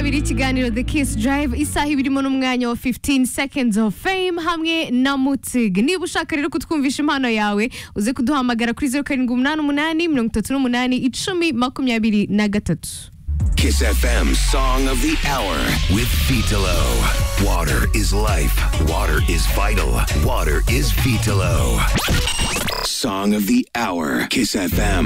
kabiri ikiganiro The Kiss Drive isaha ibirimo n'umwanya wa 15 seconds of fame hamwe na Mutzig. Niba ushaka rero kutwumvisha impano yawe uze kuduhamagara kuri 0788 Kiss FM Song of the Hour with Vitalo. Water is life. Water is vital. Water is Vitalo. Song of the Hour. Kiss FM.